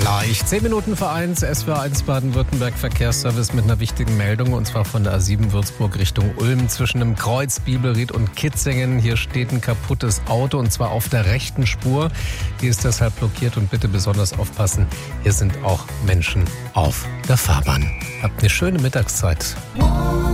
Gleich 10 Minuten vor 1, SWR1 Baden-Württemberg Verkehrsservice mit einer wichtigen Meldung, und zwar von der A7 Würzburg Richtung Ulm zwischen dem Kreuz Bielberied und Kitzingen. Hier steht ein kaputtes Auto, und zwar auf der rechten Spur. Die ist deshalb blockiert, und bitte besonders aufpassen, hier sind auch Menschen auf der Fahrbahn. Habt eine schöne Mittagszeit.